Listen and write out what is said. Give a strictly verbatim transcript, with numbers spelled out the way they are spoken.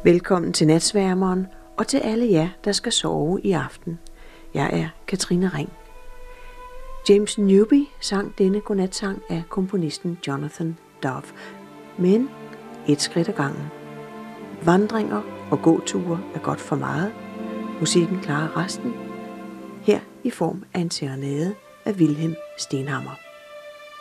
Velkommen til Natsværmeren og til alle jer, der skal sove i aften. Jeg er Katrine Ring. James Newby sang denne godnatsang af komponisten Jonathan Dove, men et skridt ad gangen. Vandringer og gåture er godt for meget. Musikken klarer resten, her i form af en serenade af Wilhelm Stenhammer.